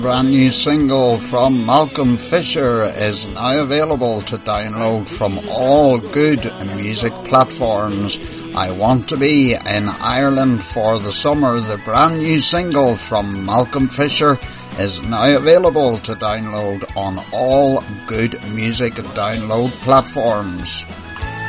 Brand new single from Malcolm Fisher is now available to download from all good music platforms. I Want to Be in Ireland for the Summer. The brand new single from Malcolm Fisher is now available to download on all good music download platforms.